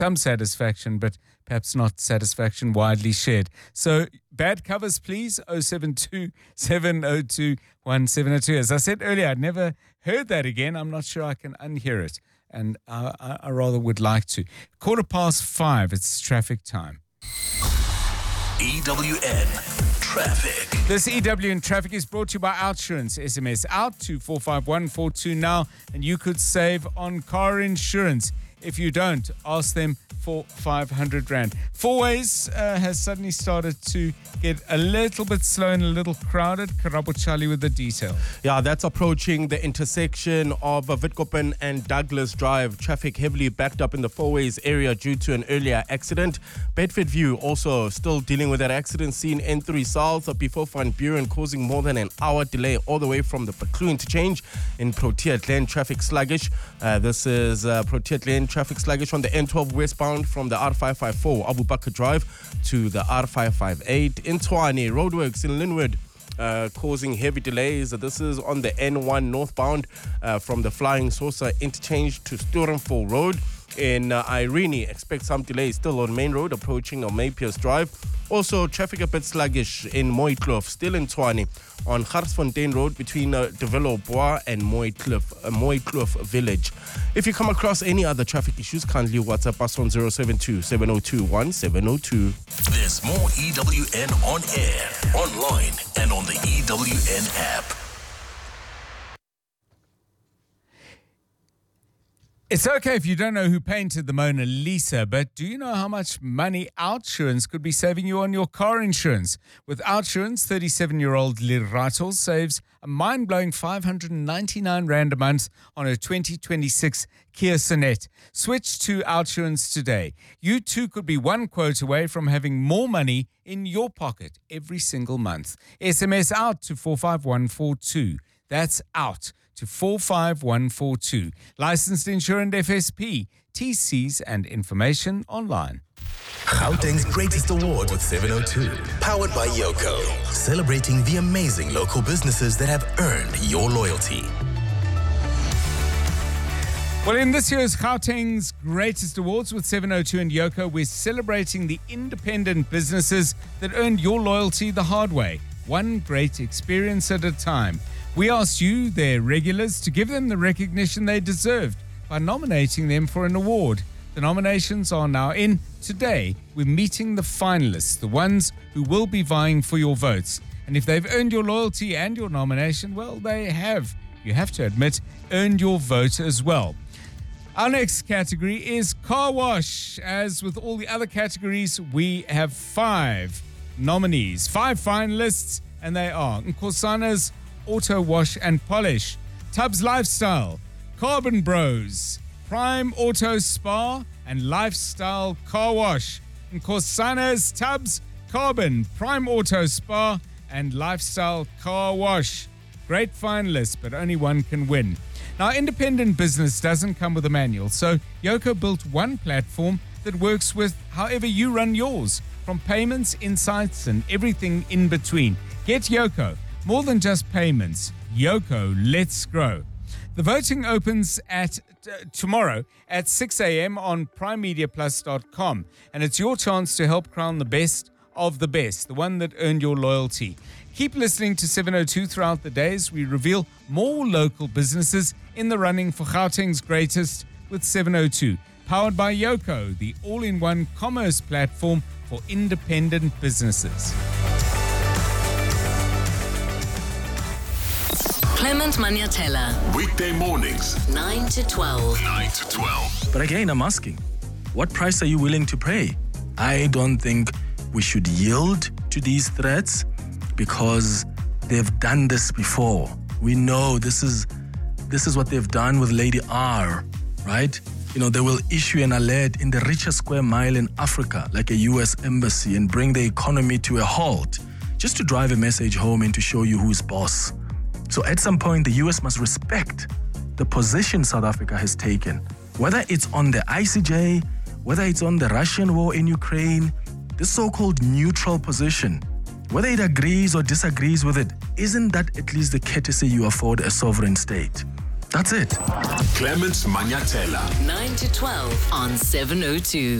some satisfaction, but perhaps not satisfaction widely shared. So bad covers, please, 072 702 1702. As I said earlier, I'd never heard that again. I'm not sure I can unhear it, and I rather would like to. 5:15, it's traffic time. EWN Traffic. This EWN Traffic is brought to you by Outsurance. SMS out to 45142 now, and you could save on car insurance. If you don't, ask them for 500 Rand. Fourways has suddenly started to get a little bit slow and a little crowded. Karabo Charlie with the detail. Yeah, that's approaching the intersection of Witkoppen and Douglas Drive. Traffic heavily backed up in the Fourways area due to an earlier accident. Bedford View also still dealing with that accident scene. N3 South before Van Buren causing more than an hour delay all the way from the Paklu interchange. In Protea Glen, traffic sluggish. This is Protea Glen traffic sluggish on the N12 westbound from the R554 Abu Bakr Drive to the R558. In Tshwane, roadworks in Linwood causing heavy delays. This is on the N1 northbound from the Flying Saucer interchange to Storenville Road. In Irene, expect some delays still on Main Road approaching on Maypierce Drive. Also, traffic a bit sluggish in Mooikloof, still in Tshwane, on Garsfontein Road between Developbois and Mooikloof Village. If you come across any other traffic issues, kindly WhatsApp us on 072 702 1702. There's more EWN on air, online, and on the EWN app. It's okay if you don't know who painted the Mona Lisa, but do you know how much money Outsurance could be saving you on your car insurance? With Outsurance, 37-year-old Lirato saves a mind-blowing 599 Rand a month on her 2026 Kia Sonet. Switch to Outsurance today. You too could be one quote away from having more money in your pocket every single month. SMS out to 45142. That's out to 45142. Licensed insurance FSP. TCs and information online. Gauteng's greatest award with 702. Powered by Yoko. Celebrating the amazing local businesses that have earned your loyalty. Well, in this year's Gauteng's Greatest Awards with 702 and Yoko, we're celebrating the independent businesses that earned your loyalty the hard way, one great experience at a time. We asked you, their regulars, to give them the recognition they deserved by nominating them for an award. The nominations are now in. Today, we're meeting the finalists, the ones who will be vying for your votes. And if they've earned your loyalty and your nomination, well, they have, you have to admit, earned your vote as well. Our next category is car wash. As with all the other categories, we have 5 nominees, 5 finalists, and they are Nkosana's Auto Wash and Polish, Tubbs Lifestyle, Carbon Bros, Prime Auto Spa, and Lifestyle Car Wash. Nkosana's, Tubbs, Carbon, Prime Auto Spa, and Lifestyle Car Wash. Great finalists, but only one can win. Now, independent business doesn't come with a manual, so Yoko built one platform that works with however you run yours, from payments, insights, and everything in between. Get Yoko. More than just payments. Yoko, let's grow. The voting opens at tomorrow at 6 a.m. on primemediaplus.com, and it's your chance to help crown the best of the best, the one that earned your loyalty. Keep listening to 702 throughout the day as we reveal more local businesses in the running for Gauteng's Greatest with 702. Powered by Yoko, the all-in-one commerce platform for independent businesses. Clement Maniatella. Weekday mornings, 9 to 12. 9 to 12. But again, I'm asking, what price are you willing to pay? I don't think we should yield to these threats because they've done this before. We know this is what they've done with Lady R, right? You know, they will issue an alert in the richest square mile in Africa, like a US embassy, and bring the economy to a halt, just to drive a message home and to show you who's boss. So at some point, the US must respect the position South Africa has taken. Whether it's on the ICJ, whether it's on the Russian war in Ukraine, this so-called neutral position, whether it agrees or disagrees with it, isn't that at least the courtesy you afford a sovereign state? That's it. Clement Manyatela. 9 to 12 on 702.